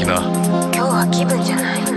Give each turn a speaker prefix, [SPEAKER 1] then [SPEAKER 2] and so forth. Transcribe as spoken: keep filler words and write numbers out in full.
[SPEAKER 1] な。
[SPEAKER 2] 今日は気分じゃない。